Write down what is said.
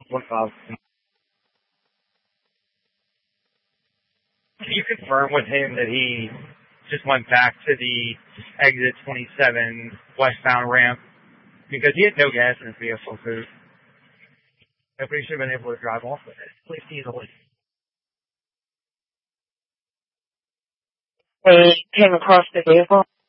What Can you confirm with him that he just went back to the exit 27 westbound ramp? Because he had no gas in his vehicle, so nobody should have been able to drive off with it, at least easily. They came across the vehicle?